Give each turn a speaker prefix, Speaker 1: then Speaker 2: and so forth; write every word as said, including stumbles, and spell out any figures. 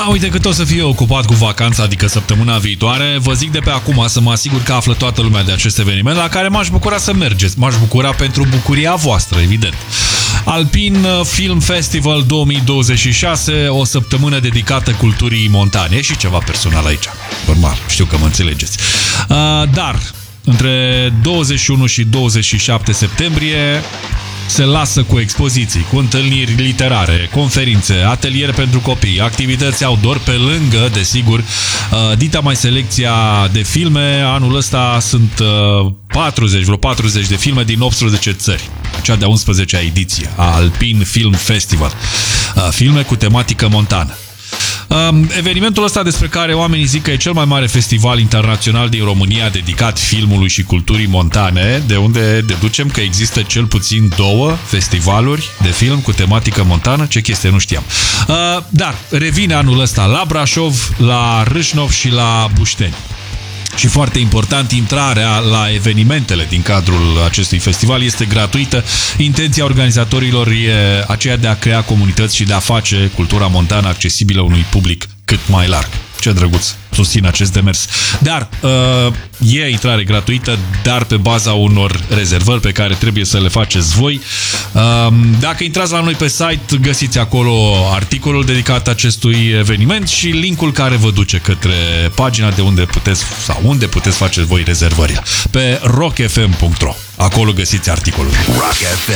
Speaker 1: uite că tot să fiu ocupat cu vacanța, adică săptămâna viitoare. Vă zic de pe acum să mă asigur că află toată lumea de acest eveniment la care m-aș bucura să mergeți. M-aș bucura pentru bucuria voastră, evident. Alpin Film Festival două mii douăzeci și șase, o săptămână dedicată culturii montane. Și ceva personal aici, normal, știu că mă înțelegeți. Uh, dar, între douăzeci și unu și douăzeci și șapte septembrie se lasă cu expoziții, cu întâlniri literare, conferințe, ateliere pentru copii, activități outdoor, pe lângă, desigur, uh, dita mai selecția de filme. Anul ăsta sunt uh, patruzeci, vreo patruzeci de filme din optsprezece țări. Cea de-a unsprezecea ediție a Alpin Film Festival. Uh, filme cu tematică montană. Um, evenimentul ăsta, despre care oamenii zic că e cel mai mare festival internațional din România dedicat filmului și culturii montane, de unde deducem că există cel puțin două festivaluri de film cu tematică montană. Ce chestie, nu știam. Uh, dar revine anul ăsta la Brașov, la Râșnov și la Bușteni. Și foarte important, intrarea la evenimentele din cadrul acestui festival este gratuită. Intenția organizatorilor e aceea de a crea comunități și de a face cultura montană accesibilă unui public cât mai larg. Ce drăguț, susțin acest demers. Dar uh, e intrare gratuită, dar pe baza unor rezervări pe care trebuie să le faceți voi. Uh, dacă intrați la noi pe site, găsiți acolo articolul dedicat acestui eveniment și linkul care vă duce către pagina de unde puteți, sau unde puteți face voi rezervările. Pe rock f m punct r o. Acolo găsiți articolul.
Speaker 2: Rock F